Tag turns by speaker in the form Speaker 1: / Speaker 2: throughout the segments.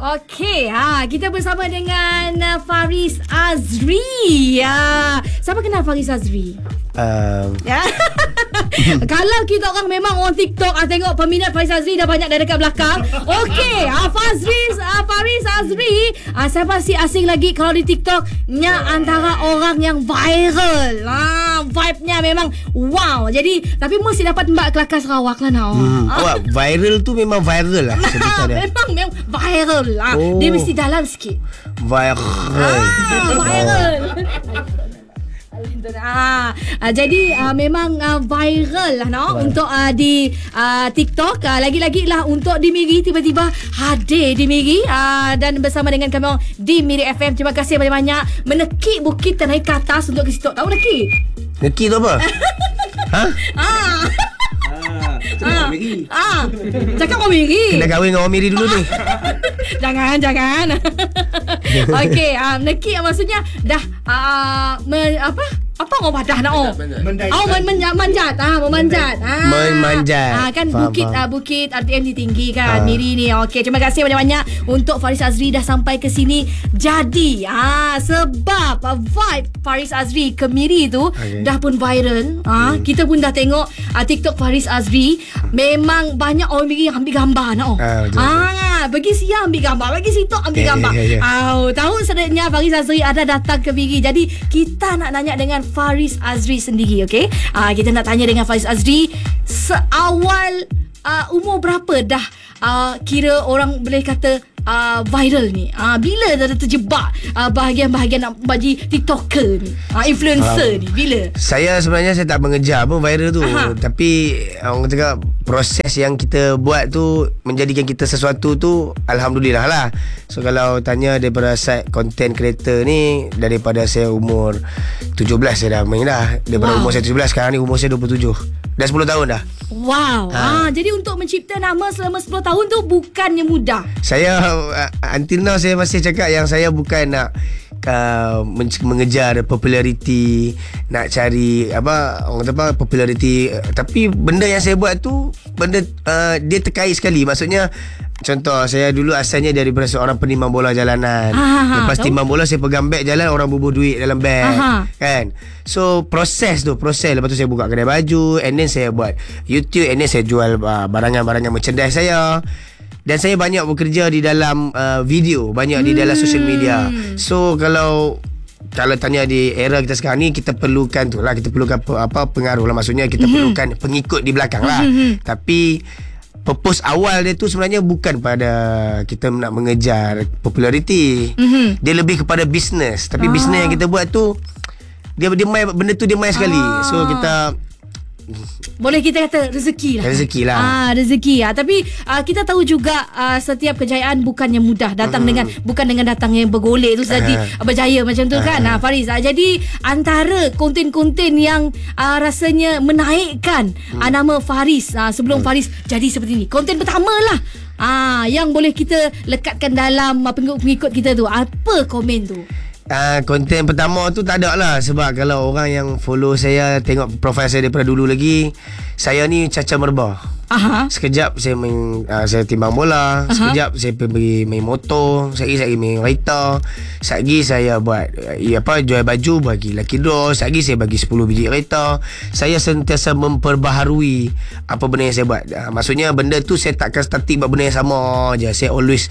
Speaker 1: Okey, kita bersama dengan Faris Azri. Siapa kenal Faris Azri? Kalau kita orang memang orang TikTok tengok peminat Faris Azri dah banyak dah dekat belakang. Okey, Faris Azri, saya pasti asing lagi kalau di TikTok-nya antara orang yang viral. Vibe-nya memang wow. Jadi tapi mesti dapat Mbak Kelakar Sarawak lah nak.
Speaker 2: Awak viral tu memang viral lah sebutan dia.
Speaker 1: Memang viral lah. Dia mesti dalam sikit.
Speaker 2: Viral.
Speaker 1: Jadi memang viral lah untuk di TikTok. Lagi-lagi lah untuk di Miri, tiba-tiba hadir di Miri dan bersama dengan kami orang di Miri FM. Terima kasih banyak-banyak meneki bukit dan naik ke atas untuk ke situ. Tahu neki?
Speaker 2: Neki tu apa?
Speaker 1: Cakap orang Miri.
Speaker 2: Kena kahwin dengan orang Miri dulu ni.
Speaker 1: Jangan. Okey, neki maksudnya dah apa orang padah nak memanjat. Kan bukit RTM ni tinggi kan, Miri ni. Okey, terima kasih banyak-banyak untuk Faris Azri dah sampai ke sini. Jadi sebab vibe Faris Azri ke Miri tu dah pun viral. Kita pun dah tengok TikTok Faris Azri. Memang banyak orang Miri yang ambil gambar nak. Bagi siang ambil gambar, bagi situ ambil gambar. Tahu sebenarnya Faris Azri ada datang ke Miri. Jadi kita nak nanya dengan Faris Azri sendiri, okey? Kita nak tanya dengan Faris Azri, seawal umur berapa dah kira orang boleh kata viral ni? Bila dah terjebak bahagian-bahagian nak bagi TikToker ni, influencer ni? Bila? Saya
Speaker 2: sebenarnya tak mengejar pun viral tu. Tapi orang cakap proses yang kita buat tu menjadikan kita sesuatu tu, alhamdulillah lah. So kalau tanya daripada side content creator ni, daripada saya umur 17 saya dah main dah. Daripada umur saya 17, sekarang ni umur saya 27. Dah 10 tahun dah.
Speaker 1: Wow. Jadi untuk mencipta nama selama 10 tahun tu bukannya mudah.
Speaker 2: Saya until now saya masih cakap yang saya bukan nak mengejar populariti, nak cari orang kata populariti, tapi benda yang saya buat tu benda dia terkait sekali. Maksudnya contoh, saya dulu asalnya daripada seorang penimang bola jalanan. Lepas timang bola saya pegang beg jalan, orang bubuh duit dalam beg. Kan? So proses. Lepas tu saya buka kedai baju, and then saya buat YouTube, and then saya jual barangan-barangan merchandise saya. Dan saya banyak bekerja di dalam video, banyak di dalam social media. So kalau tanya di era kita sekarang ni, kita perlukan tu lah, kita perlukan pengaruh lah. Maksudnya kita perlukan pengikut di belakang lah. Tapi purpose awal dia tu sebenarnya bukan pada kita nak mengejar populariti. Dia lebih kepada bisnes. Tapi bisnes yang kita buat tu dia benda tu dia main sekali. So kita
Speaker 1: boleh kita kata rezeki lah. Rezeki. Tapi kita tahu juga setiap kejayaan bukannya mudah. Bukan dengan datang yang bergolek tu jadi berjaya macam tu kan, Faris. Jadi antara konten-konten yang rasanya menaikkan nama Faris sebelum Faris jadi seperti ni, konten pertama lah yang boleh kita lekatkan dalam pengikut kita tu, apa komen tu?
Speaker 2: Konten pertama tu tak ada lah. Sebab kalau orang yang follow saya, tengok profil saya daripada dulu lagi, saya ni caca merbah. Sekejap saya main saya timbang bola, sekejap saya pergi main motor, sekejap saya main kereta, sekejap saya buat jual baju, bagi lucky draw, sekejap saya bagi 10 biji kereta. Saya sentiasa memperbaharui apa benda yang saya buat. Maksudnya benda tu saya takkan statik buat benda yang sama je. Saya always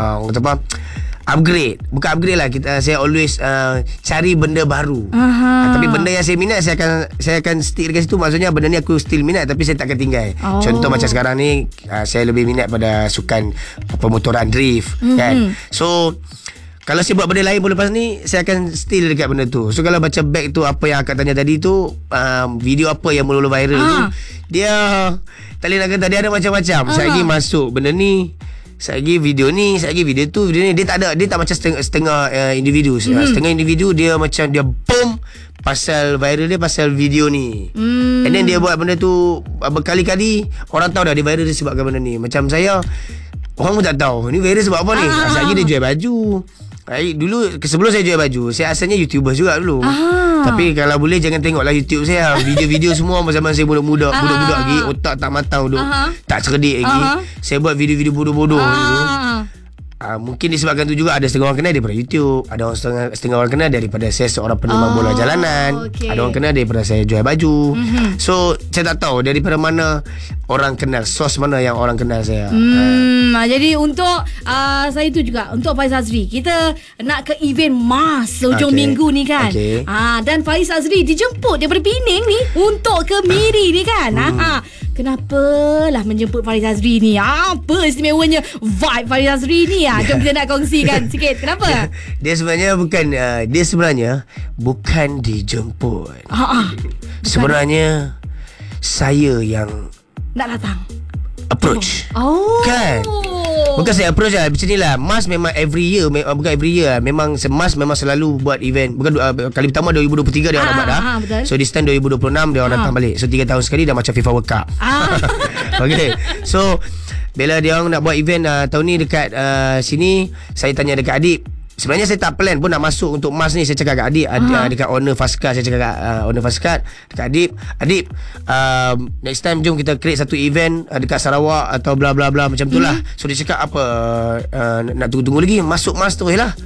Speaker 2: upgrade. Bukan upgrade lah, saya always cari benda baru. Tapi benda yang saya minat, saya akan stick dekat situ. Maksudnya benda ni aku still minat, tapi saya tak akan tinggal. Contoh macam sekarang ni, saya lebih minat pada sukan pemotoran drift kan. So kalau saya buat benda lain pun lepas ni, saya akan still dekat benda tu. So kalau baca back tu, apa yang akak tanya tadi tu, video apa yang mula-mula viral tu, dia tak boleh nak kata, dia ada macam-macam. Saya lagi masuk benda ni, saya lagi video ni, saya lagi video tu, video ni. Dia tak macam setengah individu. Setengah individu dia macam dia boom, pasal viral dia pasal video ni. And then dia buat benda tu berkali-kali, orang tahu dah dia viral dia sebabkan benda ni. Macam saya, orang pun tak tahu ni viral sebab apa ni. Asal lagi dia jual baju. Dulu sebelum saya jual baju, saya asalnya YouTuber juga dulu. Tapi kalau boleh jangan tengoklah YouTube saya. Video-video semua zaman saya budak-budak lagi, otak tak matang duduk, tak cerdik lagi. Saya buat video-video bodoh-bodoh dulu. mungkin disebabkan tu juga ada setengah orang kenal daripada YouTube, ada orang setengah orang kenal daripada saya seorang penerbang bola jalanan, ada orang kenal daripada saya jual baju. So saya tak tahu daripada mana orang kenal, sos mana yang orang kenal saya.
Speaker 1: Jadi untuk saya tu juga, untuk Faiz Azri, kita nak ke event MAS hujung minggu ni kan. Dan Faiz Azri dijemput daripada Penang ni untuk ke Miri ni kan. Kenapalah menjemput Faiz Azri ni? Apa istimewanya vibe Faiz Azri ni? Jom kita nak kongsikan sikit. Kenapa?
Speaker 2: Dia sebenarnya bukan dijemput. Sebenarnya saya yang
Speaker 1: nak datang
Speaker 2: approach. Kan? Bukan saya approach lah. Macam ni lah. MAS memang every year. Bukan every year lah. Memang MAS memang selalu buat event. Bukan kali pertama 2023 dia orang buat dah.
Speaker 1: Betul.
Speaker 2: So this time 2026 dia orang datang balik. So 3 tahun sekali dah macam FIFA World Cup. Okay. So bila dia orang nak buat event tahun ni dekat sini, saya tanya dekat Adib. Sebenarnya saya tak plan pun nak masuk untuk MAS ni. Saya cakap kat Adib, dekat owner Fazkat. Saya cakap kat owner Fazkat, dekat Adib, next time jom kita create satu event dekat Sarawak atau bla bla bla macam tu lah. So dia cakap apa, nak tunggu lagi, masuk MAS terus lah.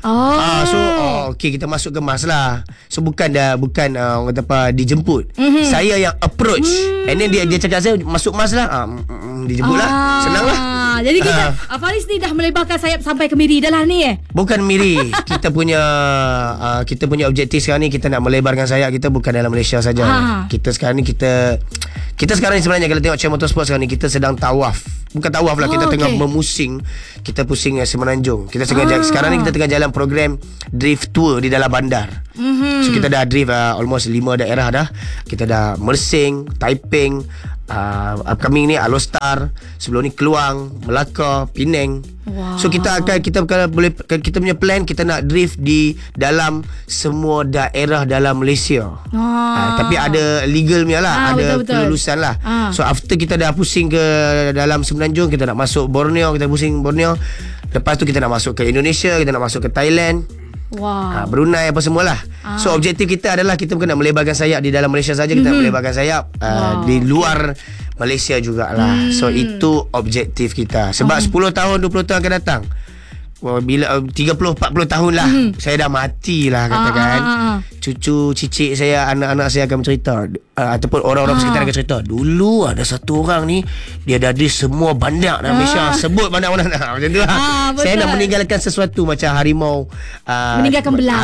Speaker 2: Okay, kita masuk ke MAS lah. So bukan orang kata apa, dijemput. Saya yang approach. And then dia cakap saya masuk MAS lah. Dijemput lah. Senang lah.
Speaker 1: Jadi kita Faris ni dah melebarkan sayap sampai ke Miri dah lah ni
Speaker 2: Bukan Miri. Kita punya objektif sekarang ni, kita nak melebarkan sayap kita bukan dalam Malaysia saja. Kita sekarang ni kita sekarang ni sebenarnya kalau tengok Channel Motorsport sekarang ni, kita sedang tawaf. Bukan tawaf lah, kita tengah memusing. Kita pusing Semenanjung. Kita sekarang ni kita tengah jalan program drift tour di dalam bandar. So kita dah drift almost 5 daerah dah. Kita dah Mersing, Taiping, upcoming ni Alostar, sebelum ni Keluang, Melaka, Penang. So kita punya plan, kita nak drift di dalam semua daerah dalam Malaysia. Tapi ada legal punya lah, ada kelulusan lah. So after kita dah pusing ke dalam Semenanjung, kita nak masuk Borneo, kita pusing Borneo. Lepas tu kita nak masuk ke Indonesia, kita nak masuk ke Thailand, Brunei, apa semualah. So objektif kita adalah kita bukan nak melebarkan sayap di dalam Malaysia saja, kita nak melebarkan sayap di luar Malaysia jugalah. So itu objektif kita. Sebab 10 tahun 20 tahun akan datang, bila 30-40 tahun lah, saya dah mati lah katakan. Cucu, cicit saya, anak-anak saya akan bercerita, ataupun orang-orang sekitar akan cerita, dulu ada satu orang ni, dia dah di semua bandar dalam Malaysia. Sebut bandar mana nak, macam tu lah. Saya nak meninggalkan sesuatu macam harimau,
Speaker 1: meninggalkan belang.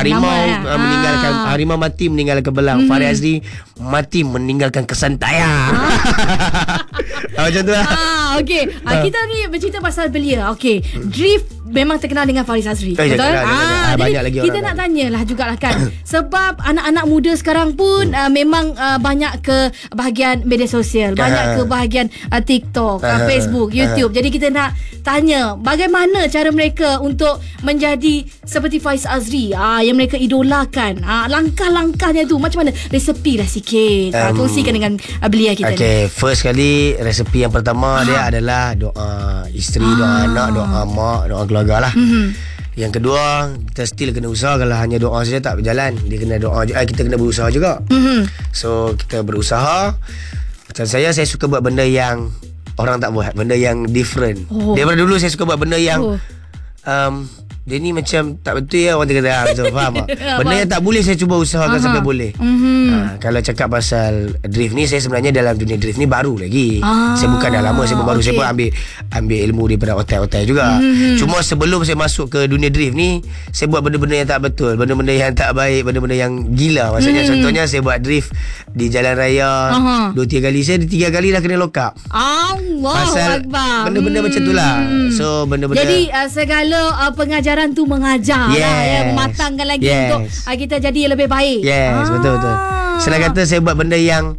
Speaker 2: Harimau mati meninggalkan belang. Faiz Azri mati meninggalkan kesantaian. Macam tu lah.
Speaker 1: Okay. Kita ni bercerita pasal belia. Okay, drift memang terkenal dengan Faiz Azri. Betul?
Speaker 2: Banyak lagi
Speaker 1: kita nak tanyalah jugalah kan. Sebab anak-anak muda sekarang pun memang banyak ke bahagian media sosial, banyak ke bahagian TikTok, Facebook, YouTube. Jadi kita nak tanya bagaimana cara mereka untuk menjadi seperti Faiz Azri yang mereka idolakan. Langkah-langkahnya tu macam mana? Resepi lah sikit. Kongsikan dengan belia kita ni.
Speaker 2: First kali, resepi yang pertama dia adalah doa isteri, doa anak, doa mak, doa keluarga lah. Yang kedua, kita still kena usaha. Kalau hanya doa saja tak berjalan, dia kena doa juga, kita kena berusaha juga. So kita berusaha. Macam saya suka buat benda yang orang tak buat, benda yang different. Daripada dulu saya suka buat benda yang dia ni macam tak betul ya, orang kata so, faham tak? Benda yang tak boleh saya cuba usahakan sampai boleh. Kalau cakap pasal drift ni, saya sebenarnya dalam dunia drift ni baru lagi. Saya bukan dah lama, saya baru. Saya pun ambil ilmu daripada otai-otai juga. Cuma sebelum saya masuk ke dunia drift ni, saya buat benda-benda yang tak betul, benda-benda yang tak baik, benda-benda yang gila. Maksudnya contohnya saya buat drift di jalan raya 2-3 kali. Saya 3 kali dah kena lock up. Pasal benda-benda macam tu lah. So benda-benda,
Speaker 1: jadi segala pengajaran tu mengajar lah, mematangkan lagi untuk kita jadi lebih baik.
Speaker 2: Betul. Senang kata, saya buat benda yang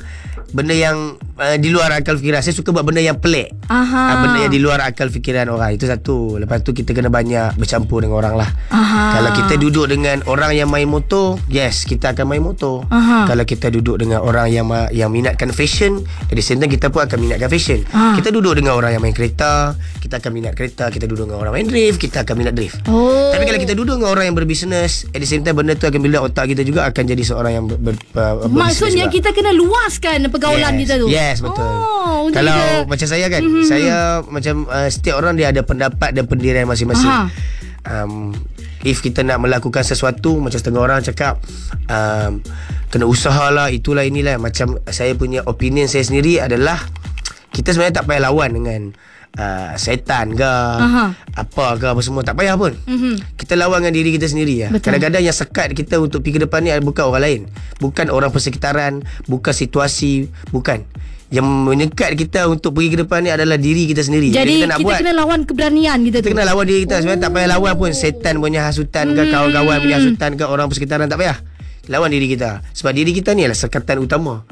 Speaker 2: di luar akal fikiran. Saya suka buat benda yang pelik. Benda yang di luar akal fikiran orang. Itu satu. Lepas tu kita kena banyak bercampur dengan orang lah. Kalau kita duduk dengan orang yang main motor, yes, kita akan main motor. Kalau kita duduk dengan orang yang minatkan fashion, di same time kita pun akan minatkan fashion. Kita duduk dengan orang yang main kereta, kita akan minat kereta. Kita duduk dengan orang main drift, kita akan minat drift. Tapi kalau kita duduk dengan orang yang berbisnes, at the same time benda tu akan build otak kita juga, akan jadi seorang yang berbisnes.
Speaker 1: Maksudnya juga kita kena luaskan pergaulan kita tu.
Speaker 2: Yes, betul.
Speaker 1: Untuk
Speaker 2: Kalau
Speaker 1: kita,
Speaker 2: macam saya kan, saya macam setiap orang dia ada pendapat dan pendirian masing-masing. If kita nak melakukan sesuatu, macam setengah orang cakap kena usahalah, itulah inilah. Macam saya punya opinion saya sendiri adalah kita sebenarnya tak payah lawan dengan setan ke apa ke apa semua, tak payah pun. Kita lawan dengan diri kita sendiri lah. Kadang-kadang yang sekat kita untuk pergi ke depan ni bukan orang lain, bukan orang persekitaran, bukan situasi, bukan. Yang menyekat kita untuk pergi ke depan ni adalah diri kita sendiri.
Speaker 1: Jadi kita kena lawan keberanian kita
Speaker 2: kena lawan diri kita. Sebenarnya tak payah lawan pun setan punya hasutan ke, kawan-kawan punya hasutan ke, orang persekitaran, tak payah. Lawan diri kita. Sebab diri kita ni adalah sekatan utama.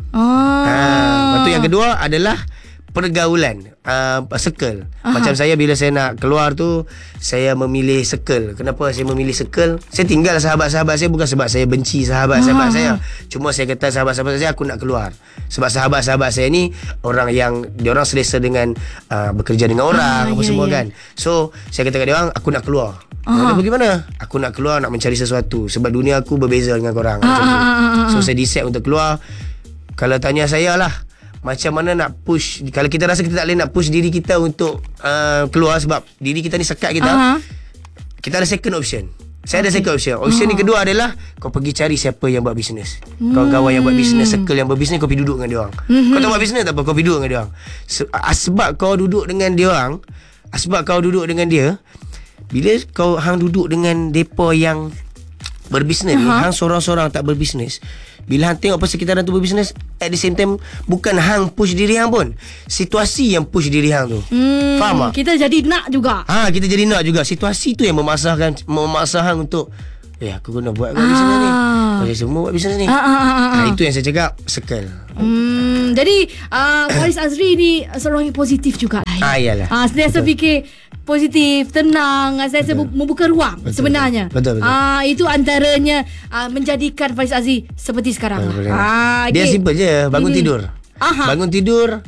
Speaker 2: Lepas tu yang kedua adalah pergaulan, circle. Macam saya bila saya nak keluar tu, saya memilih circle. Kenapa saya memilih circle? Saya tinggal sahabat-sahabat saya bukan sebab saya benci sahabat-sahabat saya. Cuma saya kata sahabat-sahabat saya aku nak keluar. Sebab sahabat-sahabat saya ni orang yang diorang selesa dengan bekerja dengan orang apa semua kan. So saya kata kat diorang aku nak keluar. Nak pergi mana? Aku nak keluar, nak mencari sesuatu. Sebab dunia aku berbeza dengan korang. So saya decide untuk keluar. Kalau tanya saya lah, macam mana nak push, kalau kita rasa kita tak boleh nak push diri kita untuk keluar sebab diri kita ni sekat kita, kita ada second option. Saya ada second option. Option ni kedua adalah kau pergi cari siapa yang buat bisnes, kawan-kawan yang buat bisnes, circle yang berbisnes, kau pergi duduk dengan dia orang. Kau tak buat bisnes tak apa, kau pergi duduk dengan dia orang. Sebab kau duduk dengan dia orang, sebab kau duduk dengan dia, bila kau hang duduk dengan depa yang berbisnes ni, hang seorang-seorang tak berbisnes, bila hang tengok persekitaran tu berbisnes, at the same time bukan hang push diri hang pun, situasi yang push diri hang tu. Faham tak?
Speaker 1: Kita jadi nak juga.
Speaker 2: Kita jadi nak juga. Situasi tu yang memaksa hang untuk aku kena buat bisnes ni. Saya semua buat bisnes ni. Itu yang saya cakap, circle.
Speaker 1: Jadi Faris Azri ni seorang yang positif juga lah.
Speaker 2: Iyalah.
Speaker 1: Sentiasa fikir positif, tenang, sentiasa membuka ruang. Sebenarnya.
Speaker 2: Betul.
Speaker 1: Itu antaranya menjadikan Faris Azri seperti sekarang.
Speaker 2: Dia simple je, bangun tidur. Bangun tidur,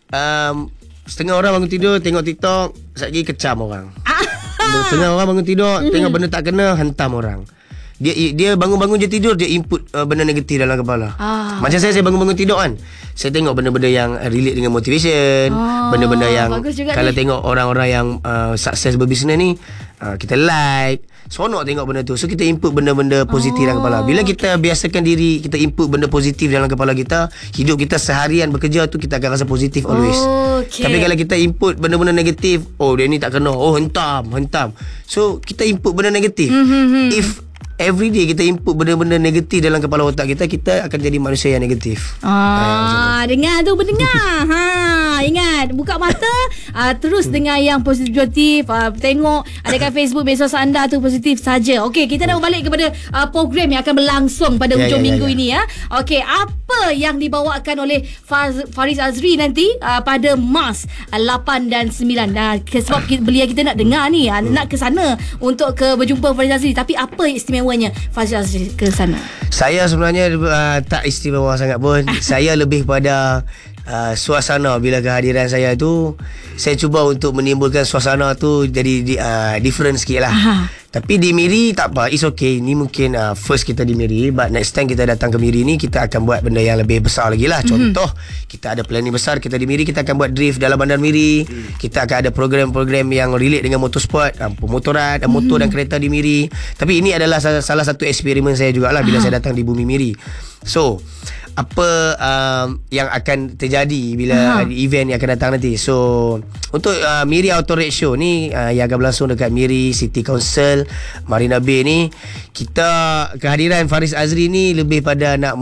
Speaker 2: setengah orang bangun tidur tengok TikTok, sekejap lagi kecam orang. Setengah orang bangun tidur tengok benda tak kena, hentam orang. Dia bangun-bangun je tidur, dia input benda negatif dalam kepala. Macam saya bangun-bangun tidur kan, saya tengok benda-benda yang relate dengan motivation, benda-benda yang kalau ni, tengok orang-orang yang sukses berbisnes ni, kita like, seronok tengok benda tu. So kita input benda-benda positif dalam kepala. Bila kita biasakan diri kita input benda positif dalam kepala kita, hidup kita seharian bekerja tu kita akan rasa positif always. Tapi kalau kita input benda-benda negatif, dia ni tak kena, hentam. So kita input benda negatif. If every day kita input benda-benda negatif dalam kepala otak kita, kita akan jadi manusia yang negatif.
Speaker 1: Dengar tu pendengar. Ingat, buka mata, terus dengar yang positif. Tengok adakah Facebook medsos anda tu positif saja. Okey, kita dah balik kepada program yang akan berlangsung pada hujung minggu ini ya. Okey, apa yang dibawakan oleh Faris Azri nanti pada Mas 8 dan 9. Sebab belia kita nak dengar ni, nak ke sana untuk berjumpa Faris Azri. Tapi apa istimewanya Faris Azri ke sana? Saya
Speaker 2: sebenarnya tak istimewa sangat pun. Saya lebih pada suasana. Bila kehadiran saya tu, saya cuba untuk menimbulkan suasana tu jadi different sikit lah. Tapi di Miri tak apa, it's okay. Ni mungkin first kita di Miri, but next time kita datang ke Miri ni, kita akan buat benda yang lebih besar lagi lah. Contoh, kita ada planning besar. Kita di Miri, kita akan buat drift dalam bandar Miri. Kita akan ada program-program yang relate dengan motorsport, pemotoran, motor dan kereta di Miri. Tapi ini adalah salah satu eksperimen saya jugalah bila saya datang di bumi Miri. So apa yang akan terjadi bila event yang akan datang nanti. So untuk Miri Auto Rate Show ni yang akan berlangsung dekat Miri City Council Marina Bay ni, kita kehadiran Faris Azri ni lebih pada nak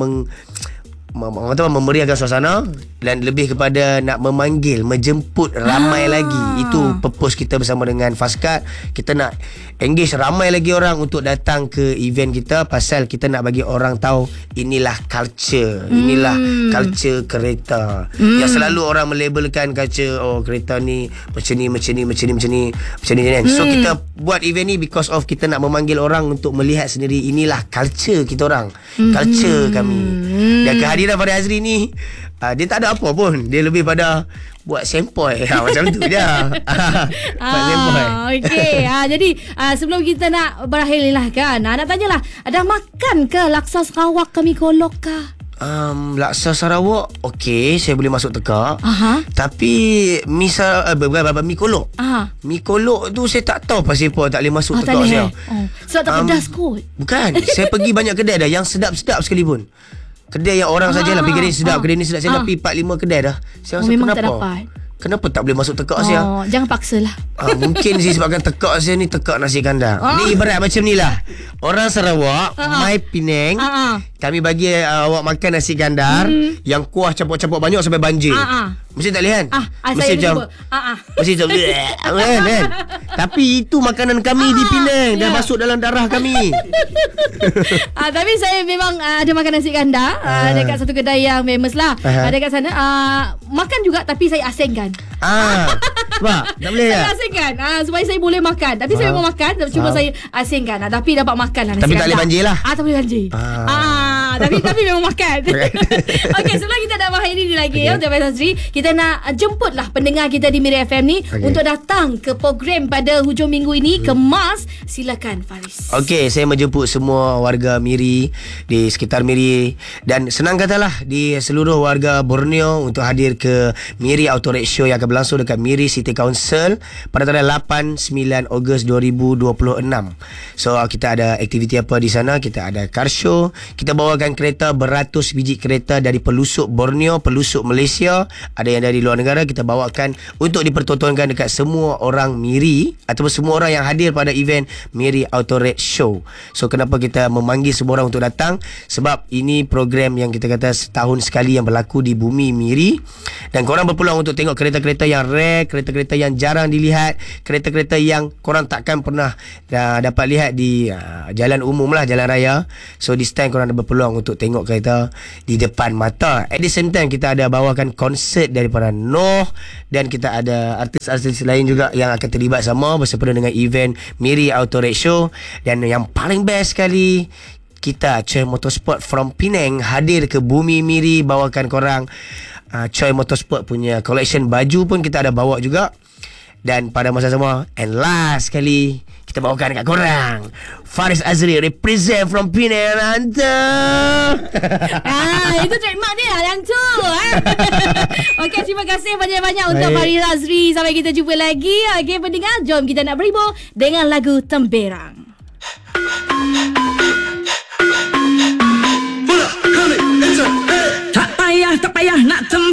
Speaker 2: memeriahkan suasana dan lebih kepada nak memanggil, menjemput ramai lagi. Itu purpose kita bersama dengan Fastcard. Kita nak engage ramai lagi orang untuk datang ke event kita, pasal kita nak bagi orang tahu inilah culture, inilah culture kereta. Yang selalu orang melabelkan culture, kereta ni macam ni. So kita buat event ni because of kita nak memanggil orang untuk melihat sendiri inilah culture kita orang, culture kami. Dan kehadiran Faris Azri ni, dia tak ada apa pun. Dia lebih pada buat sempoi. Macam tu je. Buat sempoi.
Speaker 1: Okey. Jadi sebelum kita nak berakhir lah kan, nak tanyalah, ada makan ke laksa Sarawak kami kolok ke?
Speaker 2: Laksa Sarawak okey, saya boleh masuk tekak. Tapi misal mi kolok. Mi kolok tu saya tak tahu pasal apa tak boleh masuk tekak saya.
Speaker 1: Sebab tak pedas kot.
Speaker 2: Bukan. Saya pergi banyak kedai dah yang sedap-sedap sekalipun. Kedai yang orang sajalah pergi kedai sedap, kedai ni sedap. Saya dah pergi 4-5 kedai dah. Saya rasa
Speaker 1: memang
Speaker 2: kenapa?
Speaker 1: tak dapat.
Speaker 2: Kenapa tak boleh masuk tekak saya?
Speaker 1: Jangan paksalah.
Speaker 2: Mungkin sebabkan tekak saya ni tekak nasi kandar. Ni ibarat macam ni lah. Orang Sarawak, mai Penang, kami bagi awak makan nasi kandar yang kuah campur-campur banyak sampai banjir. Mesti tak boleh kan? Mesti macam mesti macam kan? Tapi itu makanan kami di Penang, dah masuk dalam darah kami.
Speaker 1: Tapi saya memang ada makan nasi kandar dekat satu kedai yang famous lah. Dekat sana makan juga tapi saya asingkan.
Speaker 2: Sebab tak boleh
Speaker 1: saya asingkan supaya saya boleh makan. Tapi saya memang makan, cuma saya asingkan. Tapi dapat makan lah nasi
Speaker 2: tapi
Speaker 1: kandar.
Speaker 2: tak boleh banjir lah.
Speaker 1: Tak boleh banjir. Tapi memang makan. Okey, sebelum kita nak bahas ini lagi untuk Faris Azri, kita nak jemputlah pendengar kita di Miri FM ni untuk datang ke program pada hujung minggu ini. Kemas. Silakan Faris.
Speaker 2: Okey, saya menjemput semua warga Miri di sekitar Miri dan senang katalah di seluruh warga Borneo untuk hadir ke Miri Auto Rate Show yang akan berlangsung dekat Miri City Council pada tanggal 8-9 Ogos 2026. So kita ada aktiviti apa di sana? Kita ada car show, kita bawakan kereta beratus biji kereta dari pelusuk Borneo, pelusuk Malaysia, ada yang dari luar negara, kita bawakan untuk dipertontonkan dekat semua orang Miri ataupun semua orang yang hadir pada event Miri Auto Rate Show. So kenapa kita memanggil semua orang untuk datang? Sebab ini program yang kita kata setahun sekali yang berlaku di bumi Miri dan korang berpeluang untuk tengok kereta-kereta yang rare, kereta-kereta yang jarang dilihat, kereta-kereta yang korang takkan pernah dapat lihat di jalan umum lah, jalan raya. So this time korang ada berpeluang untuk tengok kereta di depan mata. At the same time kita ada bawakan konsert daripada Noh dan kita ada artis-artis lain juga yang akan terlibat sama bersempena dengan event Miri Auto Rate Show. Dan yang paling best sekali, kita Choi Motorsport from Penang hadir ke bumi Miri, bawakan korang Choi Motorsport punya collection baju pun kita ada bawa juga. Dan pada masa sama, and last sekali, kita bawakan dekat korang Faris Azri represent from Penang Rantau.
Speaker 1: Itu trademark dia yang tu. Okey, terima kasih banyak-banyak untuk Faris Azri. Sampai kita jumpa lagi. Okey, pendengar, jom kita nak beribu dengan lagu Temberang.